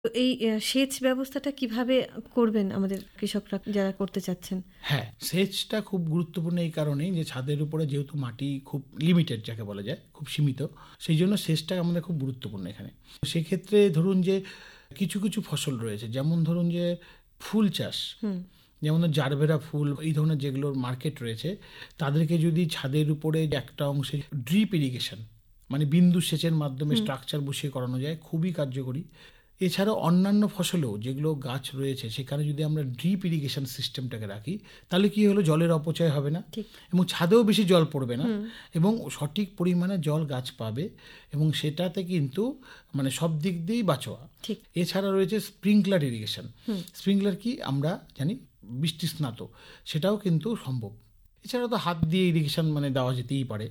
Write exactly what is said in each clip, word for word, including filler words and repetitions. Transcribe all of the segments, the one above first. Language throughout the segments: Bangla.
এই সেচ ব্যবস্থাটা কিভাবে করবেন আমাদের কৃষকরা যারা করতে চাচ্ছেন? হ্যাঁ, সেচটা খুব গুরুত্বপূর্ণ এই কারণেই যে ছাদের উপরে যেহেতু মাটি খুব লিমিটেড, যাকে বলা যায় খুব সীমিত, সেই জন্য সেচটা আমাদের খুব গুরুত্বপূর্ণ এখানে। সেক্ষেত্রে ধরুন যে কিছু কিছু ফসল রয়েছে, যেমন ধরুন যে ফুল চাষ, যেমন জারবেরা ফুল, এই ধরনের যেগুলোর মার্কেট রয়েছে, তাদেরকে যদি ছাদের উপরে একটা অংশে ড্রিপ ইরিগেশন মানে বিন্দু সেচের মাধ্যমে স্ট্রাকচার বসিয়ে করানো যায়, খুবই কার্যকরী। এছাড়াও অন্যান্য ফসলেও যেগুলো গাছ রয়েছে সেখানে যদি আমরা ড্রিপ ইরিগেশন সিস্টেমটাকে রাখি, তাহলে কি হলো, জলের অপচয় হবে না এবং ছাদেও বেশি জল পড়বে না এবং সঠিক পরিমাণে জল গাছ পাবে এবং সেটাতে কিন্তু মানে সব দিক দিয়েই বাঁচোয়া। এছাড়া রয়েছে স্প্রিংকলার ইরিগেশন। স্প্রিংকলার কি আমরা জানি, বৃষ্টি স্নাত, সেটাও কিন্তু সম্ভব। এছাড়া তো হাত দিয়ে ইরিগেশন মানে দেওয়া যেতেই পারে,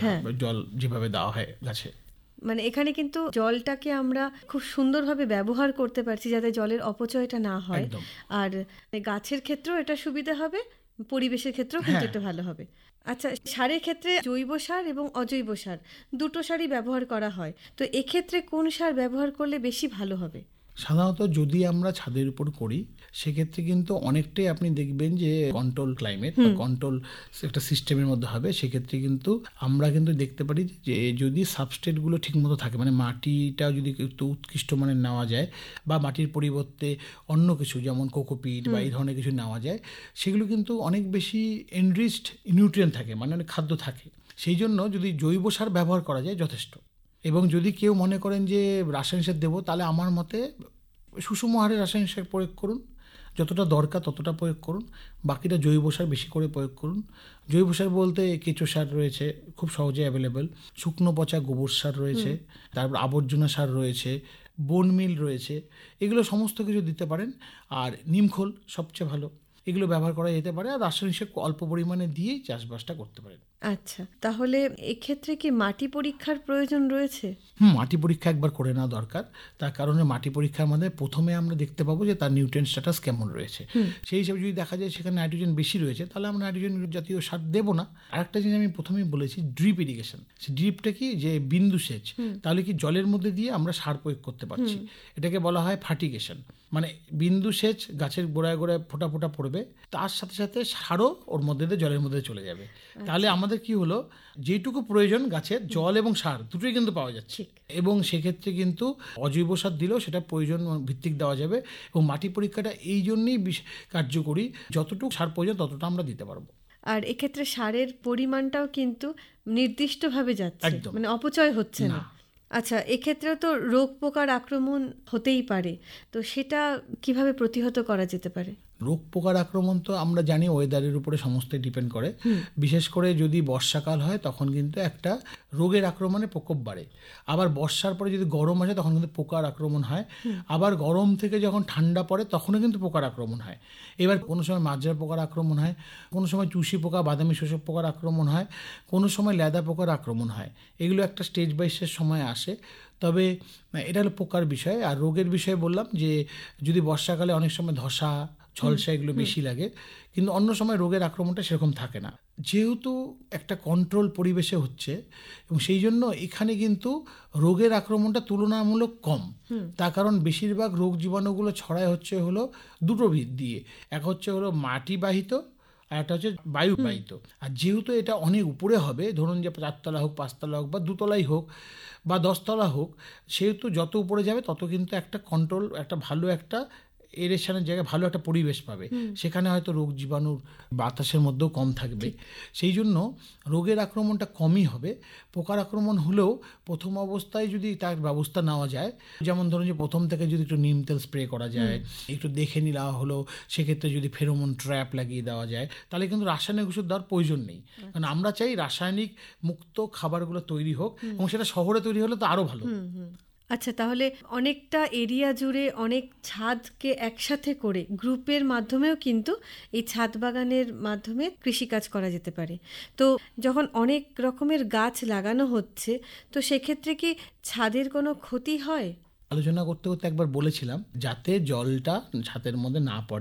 জল যেভাবে দেওয়া হয় গাছে। মানে এখানে কিন্তু জলটাকে আমরা খুব সুন্দরভাবে ব্যবহার করতে পারছি যাতে জলের অপচয়টা না হয়। আর গাছের ক্ষেত্রেও এটা সুবিধা হবে, পরিবেশের ক্ষেত্রেও কিন্তু এটা ভালো হবে। আচ্ছা, সারের ক্ষেত্রে জৈব সার এবং অজৈব সার দুটো সারই ব্যবহার করা হয়, তো এক্ষেত্রে কোন সার ব্যবহার করলে বেশি ভালো হবে? সাধারণত যদি আমরা ছাদের উপর করি সেক্ষেত্রে কিন্তু অনেকটাই আপনি দেখবেন যে কন্ট্রোল ক্লাইমেট বা কন্ট্রোল একটা সিস্টেমের মধ্যে হবে। সেক্ষেত্রে কিন্তু আমরা কিন্তু দেখতে পারি যে যদি সাবস্ট্রেটগুলো ঠিকমতো থাকে, মানে মাটিটা যদি একটু উৎকৃষ্ট মানের নেওয়া যায় বা মাটির পরিবর্তে অন্য কিছু যেমন কোকোপিট বা এই ধরনের কিছু নেওয়া যায়, সেগুলো কিন্তু অনেক বেশি এনরিচড নিউট্রিয়েন্ট থাকে, মানে অনেক খাদ্য থাকে। সেই জন্য যদি জৈব সার ব্যবহার করা যায় যথেষ্ট। এবং যদি কেউ মনে করেন যে রাসায়নিক সার দেবো, তাহলে আমার মতে সুষম হারে রাসায়নিক সার প্রয়োগ করুন, যতটা দরকার ততটা প্রয়োগ করুন, বাকিটা জৈব সার বেশি করে প্রয়োগ করুন। জৈব সার বলতে কেঁচো সার রয়েছে খুব সহজে অ্যাভেলেবেল, শুকনো পচা গোবর সার রয়েছে, তারপর আবর্জনা সার রয়েছে, বোন মিল রয়েছে, এগুলো সমস্ত কিছু দিতে পারেন। আর নিমখোল সবচেয়ে ভালো, এগুলো ব্যবহার করা যেতে পারে। আর রাসায়নিক সার অল্প পরিমাণে দিয়েই চাষবাসটা করতে পারেন। আচ্ছা, তাহলে এক্ষেত্রে কি মাটি পরীক্ষার প্রয়োজন রয়েছে? হুম, মাটি পরীক্ষা একবার করে নেওয়া দরকার। তার কারণে মাটি পরীক্ষার মধ্যে প্রথমে আমরা দেখতে পাবো যে তার নিউট্রিয়েন্ট স্ট্যাটাস কেমন রয়েছে। সেই হিসাবে যদি দেখা যায় সেখানে নাইট্রোজেন বেশি রয়েছে, তাহলে আমরা নাইট্রোজেন জাতীয় সার দেবো না। আরেকটা জিনিস আমি প্রথমেই বলেছি, ড্রিপ ইরিগেশন। সেই ড্রিপটা কি, যে বিন্দু সেচ, তাহলে কি জলের মধ্যে দিয়ে আমরা সার প্রয়োগ করতে পারছি। এটাকে বলা হয় ফার্টিগেশন, মানে বিন্দু সেচ গাছের গোড়ায় গোড়ায় ফোঁটা ফোঁটা পড়বে, তার সাথে সাথে সারও ওর মধ্যে দিয়ে জলের মধ্যে চলে যাবে। তাহলে আমাদের কি হলো, যেটুকু প্রয়োজন গাছের জল এবং সার দুটোই কিন্তু পাওয়া যাচ্ছে। এবং সেক্ষেত্রে কিন্তু অজৈব সার দিলেও সেটা প্রয়োজন ভিত্তিক দেওয়া যাবে। এবং মাটি পরীক্ষাটা এই জন্যই কার্যকরী, যতটুকু সার প্রয়োজন ততটা আমরা দিতে পারবো। আর এক্ষেত্রে সারের পরিমাণটাও কিন্তু নির্দিষ্টভাবে যাচ্ছে, মানে অপচয় হচ্ছে না। আচ্ছা, এক্ষেত্রেও তো রোগ পোকার আক্রমণ হতেই পারে, তো সেটা কিভাবে প্রতিহত করা যেতে পারে? রোগ পোকার আক্রমণ তো আমরা জানি ওয়েদারের উপরে সমস্তই ডিপেন্ড করে। বিশেষ করে যদি বর্ষাকাল হয় তখন কিন্তু একটা রোগের আক্রমণে প্রকোপ বাড়ে। আবার বর্ষার পরে যদি গরম আসে তখন কিন্তু পোকার আক্রমণ হয়। আবার গরম থেকে যখন ঠান্ডা পড়ে তখনও কিন্তু পোকার আক্রমণ হয়। এবার কোনো সময় মাজরা পোকার আক্রমণ হয়, কোনো সময় চুষি পোকা বাদামি শোষক পোকার আক্রমণ হয়, কোনো সময় লেদা পোকার আক্রমণ হয়। এগুলো একটা স্টেজ বাই স্টেজ সময় আসে। তবে এটা হলো পোকার বিষয়। আর রোগের বিষয়ে বললাম যে যদি বর্ষাকালে অনেক সময় ধসা ঝলসা এগুলো বেশি লাগে, কিন্তু অন্য সময় রোগের আক্রমণটা সেরকম থাকে না, যেহেতু একটা কন্ট্রোল পরিবেশে হচ্ছে। এবং সেই জন্য এখানে কিন্তু রোগের আক্রমণটা তুলনামূলক কম। তার কারণ বেশিরভাগ রোগ জীবাণুগুলো ছড়ায় হচ্ছে হলো দুটো ভিত দিয়ে, এক হচ্ছে হলো মাটিবাহিত আর একটা হচ্ছে বায়ুবাহিত। আর যেহেতু এটা অনেক উপরে হবে, ধরুন যে চারতলা হোক, পাঁচতলা হোক বা দুতলাই হোক বা দশতলা হোক, সেহেতু যত উপরে যাবে তত কিন্তু একটা কন্ট্রোল, একটা ভালো একটা এরেশনের জায়গায় ভালো একটা পরিবেশ পাবে। সেখানে হয়তো রোগ জীবাণুর বাতাসের মধ্যেও কম থাকবে। সেই জন্য রোগের আক্রমণটা কমই হবে। পোকার আক্রমণ হলেও প্রথম অবস্থায় যদি তার ব্যবস্থা নেওয়া যায়, যেমন ধরুন যে প্রথম থেকে যদি একটু নিম তেল স্প্রে করা যায়, একটু দেখে নেওয়া হলো, সেক্ষেত্রে যদি ফেরোমন ট্র্যাপ লাগিয়ে দেওয়া যায়, তাহলে কিন্তু রাসায়নিক ওষুধ দেওয়ার প্রয়োজন নেই। কারণ আমরা চাই রাসায়নিক মুক্ত খাবারগুলো তৈরি হোক, এবং সেটা শহরে তৈরি হলে তো আরও ভালো। আচ্ছা, তাহলে অনেকটা এরিয়া জুড়ে অনেক ছাদকে একসাথে করে গ্রুপের মাধ্যমেও কিন্তু এই ছাদ বাগানের মাধ্যমে কৃষিকাজ করা যেতে পারে। তো যখন অনেক রকমের গাছ লাগানো হচ্ছে, তো সেক্ষেত্রে কি ছাদের কোনো ক্ষতি হয়? আলোচনা করতে করতে একবার বলেছিলাম যাতে জলটা ছাদের মধ্যে না পড়ে,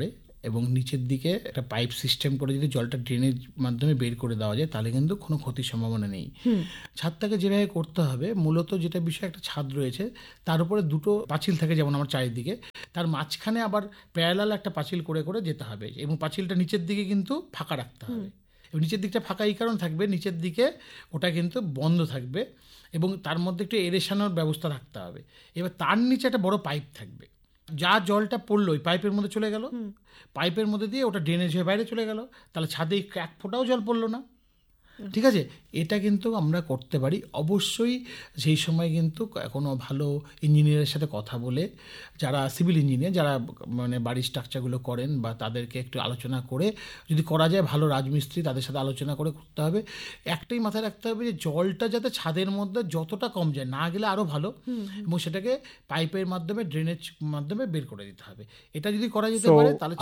এবং নিচের দিকে একটা পাইপ সিস্টেম করে যদি জলটা ড্রেনের মাধ্যমে বের করে দেওয়া যায় তাহলে কিন্তু কোনো ক্ষতির সম্ভাবনা নেই। ছাদটাকে যেভাবে করতে হবে, মূলত যেটা বিষয়, একটা ছাদ রয়েছে, তার উপরে দুটো পাঁচিল থাকে যেমন আমার চারিদিকে, তার মাঝখানে আবার প্যারালাল একটা পাঁচিল করে করে যেতে হবে এবং পাঁচিলটা নিচের দিকে কিন্তু ফাঁকা রাখতে হবে। এবং নিচের দিকটা ফাঁকা এই কারণ থাকবে, নিচের দিকে ওটা কিন্তু বন্ধ থাকবে এবং তার মধ্যে একটু এরেশানোর ব্যবস্থা রাখতে হবে। এবার তার নিচে একটা বড় পাইপ থাকবে, যা জলটা পড়লো ওই পাইপের মধ্যে চলে গেল, পাইপের মধ্যে দিয়ে ওটা ড্রেনেজ হয়ে বাইরে চলে গেল, তাহলে ছাদে এক ফোঁটাও জল পড়লো না। ঠিক আছে, এটা কিন্তু আমরা করতে পারি। অবশ্যই সেই সময় কিন্তু কোনো ভালো ইঞ্জিনিয়ারের সাথে কথা বলে, যারা সিভিল ইঞ্জিনিয়ার যারা মানে বাড়ির স্ট্রাকচারগুলো করেন, বা তাদেরকে একটু আলোচনা করে যদি করা যায়, ভালো রাজমিস্ত্রি তাদের সাথে আলোচনা করে করতে হবে। একটাই মাথায় রাখতে হবে যে জলটা যাতে ছাদের মধ্যে যতটা কম যায়, না গেলে আরও ভালো, এবং সেটাকে পাইপের মাধ্যমে ড্রেনেজ মাধ্যমে বের করে দিতে হবে। এটা যদি করা যেতে পারে তাহলে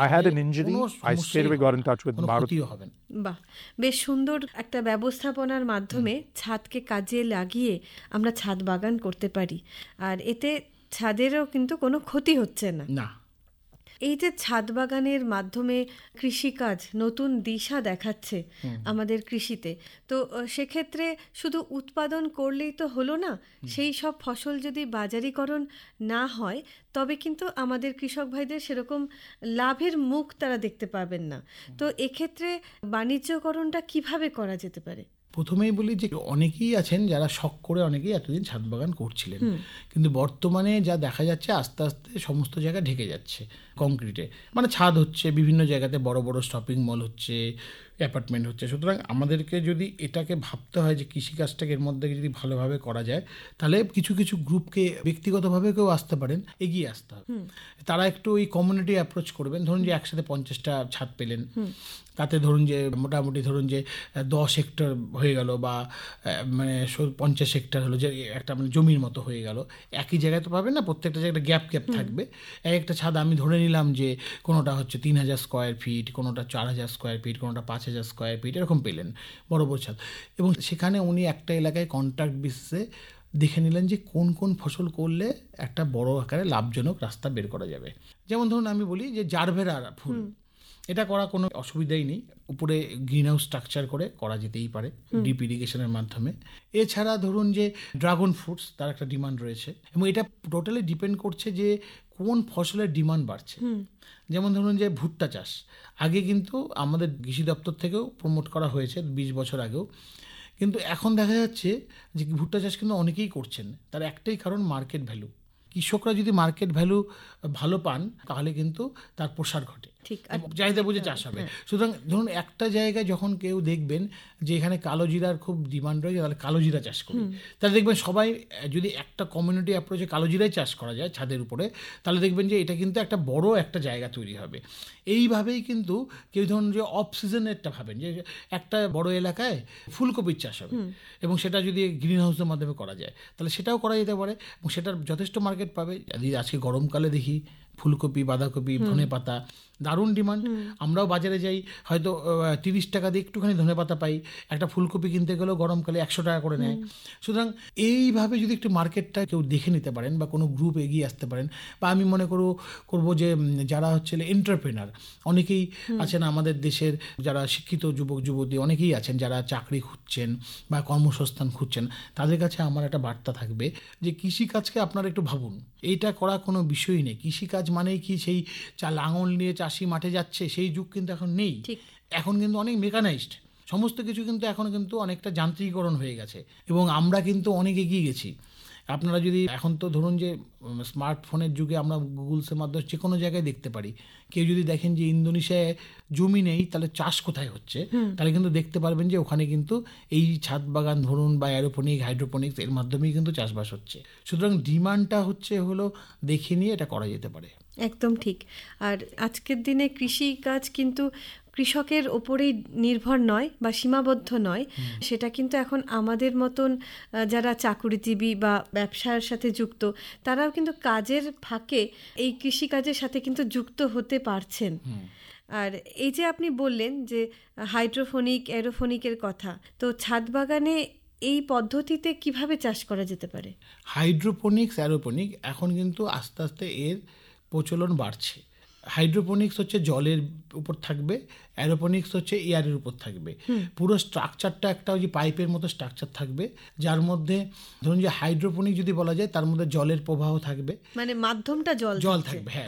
ক্ষতিও হবে না। বাহ, বেশ সুন্দর একটা ব্যবস্থাপনার মাধ্যমে ছাদকে কাজে লাগিয়ে আমরা ছাদ বাগান করতে পারি, আর এতে ছাদেরও কিন্তু কোনো ক্ষতি হচ্ছে না। না, এই যে ছাদ বাগানের মাধ্যমে কৃষিকাজ নতুন দিশা দেখাচ্ছে আমাদের কৃষিতে, তো সেক্ষেত্রে শুধু উৎপাদন করলেই তো হলো না, সেই সব ফসল যদি বাজারিকরণ না হয় তবে কিন্তু আমাদের কৃষক ভাইদের সেরকম লাভের মুখ তারা দেখতে পাবেন না। তো এক্ষেত্রে বাণিজ্যকরণটা কিভাবে করা যেতে পারে? প্রথমেই বলি যে অনেকেই আছেন যারা শখ করে অনেকেই এতদিন ছাদ বাগান করছিলেন, কিন্তু বর্তমানে যা দেখা যাচ্ছে আস্তে আস্তে সমস্ত জায়গা ঢেকে যাচ্ছে কংক্রিটে, মানে ছাদ হচ্ছে, বিভিন্ন জায়গাতে বড় বড় শপিং মল হচ্ছে, অ্যাপার্টমেন্ট হচ্ছে। সুতরাং আমাদেরকে যদি এটাকে ভাবতে হয় যে কৃষিকাজটাকে এর মধ্যে যদি ভালোভাবে করা যায়, তাহলে কিছু কিছু গ্রুপকে ব্যক্তিগতভাবে কেউ আসতে পারেন, এগিয়ে আসতে হবে। তারা একটু ওই কমিউনিটি অ্যাপ্রোচ করবেন। ধরুন যে একসাথে পঞ্চাশটা ছাদ পেলেন, তাতে ধরুন যে মোটামুটি ধরুন যে দশ হেক্টর হয়ে গেল, বা মানে পঞ্চাশ হেক্টর হলো, যে একটা মানে জমির মতো হয়ে গেল। একই জায়গায় তো পাবেন না, প্রত্যেকটা জায়গায় গ্যাপ গ্যাপ থাকবে। এক একটা ছাদ আমি ধরে নিলাম যে কোনোটা হচ্ছে তিন হাজার স্কোয়ার ফিট, কোনোটা চার হাজার স্কোয়ার ফিট, কোনোটা পাঁচ হাজার স্কোয়ার ফিট, এরকম পেলেন বড় বড় ছাদ। এবং সেখানে উনি একটা এলাকায় কন্ট্রাক্ট বেসিসে দেখে নিলেন যে কোন কোন ফসল করলে একটা বড় আকারে লাভজনক রাস্তা বের করা যাবে। যেমন ধরুন আমি বলি যে জারভেরা ফুল, এটা করা কোনো অসুবিধাই নেই, উপরে গ্রিন হাউস স্ট্রাকচার করে করা যেতেই পারে ডিপ ইরিগেশনের মাধ্যমে। এছাড়া ধরুন যে ড্রাগন ফ্রুটস, তার একটা ডিমান্ড রয়েছে, এবং এটা টোটালি ডিপেন্ড করছে যে কোন ফসলের ডিমান্ড বাড়ছে। যেমন ধরুন যে ভুট্টা চাষ, আগে কিন্তু আমাদের কৃষি দপ্তর থেকেও প্রমোট করা হয়েছে বিশ বছর আগেও, কিন্তু এখন দেখা যাচ্ছে যে ভুট্টা চাষ কিন্তু অনেকেই করছেন। তার একটাই কারণ, মার্কেট ভ্যালু। কৃষকরা যদি মার্কেট ভ্যালু ভালো পান তাহলে কিন্তু তার প্রসার ঘটে, চাহিদা বুঝে চাষ হবে। সুতরাং ধরুন একটা জায়গায় যখন কেউ দেখবেন যে এখানে কালো জিরার খুব ডিমান্ড রয়েছে, তাহলে কালো জিরা চাষ করি, তাহলে দেখবেন সবাই যদি একটা কমিউনিটি অ্যাপ্রোচে কালো জিরাই চাষ করা যায় ছাদের উপরে, তাহলে দেখবেন যে এটা কিন্তু একটা বড় একটা জায়গা তৈরি হবে। এইভাবেই কিন্তু কেউ ধরুন যে অফ সিজনেরটা ভাবেন যে একটা বড় এলাকায় ফুলকপির চাষ হবে, এবং সেটা যদি গ্রিন হাউসের মাধ্যমে করা যায় তাহলে সেটাও করা যেতে পারে, এবং সেটার যথেষ্ট মার্কেট পাবে। যদি আজকে গরমকালে দেখি ফুলকপি, বাঁধাকপি, ধনে পাতা দারুণ ডিমান্ড। আমরাও বাজারে যাই, হয়তো তিরিশ টাকা দিয়ে একটুখানি ধনে পাতা পাই, একটা ফুলকপি কিনতে গেলেও গরমকালে একশো টাকা করে নেয়। সুতরাং এইভাবে যদি একটু মার্কেটটা কেউ দেখে নিতে পারেন, বা কোনো গ্রুপ এগিয়ে আসতে পারেন, বা আমি মনে করব করবো যে যারা হচ্ছে এন্টারপ্রেনার অনেকেই আছেন আমাদের দেশের, যারা শিক্ষিত যুবক যুবতী অনেকেই আছেন যারা চাকরি খুঁজছেন বা কর্মসংস্থান খুঁজছেন, তাদের কাছে আমার একটা বার্তা থাকবে যে কৃষিকাজকে আপনারা একটু ভাবুন। এইটা করা কোনো বিষয়ই নেই। কৃষিকাজ মানেই কি সেই চা লাঙল নিয়ে চাষি মাঠে যাচ্ছে সেই যুগ কিন্তু এখন নেই। এখন কিন্তু অনেক মেকানাইজড, সমস্ত কিছু কিন্তু এখন কিন্তু অনেকটা যান্ত্রিকীকরণ হয়ে গেছে, এবং আমরা কিন্তু অনেক এগিয়ে গেছি। আপনারা যদি এখন তো ধরুন যে স্মার্টফোনের যুগে আমরা গুগলসের মাধ্যমে যে কোনো জায়গায় দেখতে পারি। কেউ যদি দেখেন যে ইন্দোনেশিয়ায় জমি নেই, তাহলে চাষ কোথায় হচ্ছে, তাহলে কিন্তু দেখতে পারবেন যে ওখানে কিন্তু এই ছাদ বাগান ধরুন বা অ্যারোপনিক, হাইড্রোপনিক্স এর মাধ্যমেই কিন্তু চাষবাস হচ্ছে। সুতরাং ডিমান্ডটা হচ্ছে হলো দেখে নিয়ে এটা করা যেতে পারে। একদম ঠিক। আর আজকের দিনে কৃষিকাজ কিন্তু কৃষকের ওপরেই নির্ভর নয় বা সীমাবদ্ধ নয়, সেটা কিন্তু এখন আমাদের মতন যারা চাকুরিজীবী বা ব্যবসার সাথে যুক্ত, তারাও কিন্তু কাজের ফাঁকে এই কৃষিকাজের সাথে কিন্তু যুক্ত হতে পারছেন। আর এই যে আপনি বললেন যে হাইড্রোফোনিক, অ্যারোফোনিকের কথা, তো ছাদ বাগানে এই পদ্ধতিতে কিভাবে চাষ করা যেতে পারে? হাইড্রোপনিক্স, অ্যারোপনিক এখন কিন্তু আস্তে আস্তে এর প্রচলন বাড়ছে। হাইড্রোপনিক্স হচ্ছে জলের উপর থাকবে, অ্যারোপনিক্স হচ্ছে এয়ারের উপর থাকবে। পুরো স্ট্রাকচারটা একটা ওই যে পাইপের মতো স্ট্রাকচার থাকবে, যার মধ্যে ধরুন যে হাইড্রোপনিক যদি বলা যায় তার মধ্যে জলের প্রবাহ থাকবে, মানে মাধ্যমটা জল জল থাকবে, হ্যাঁ।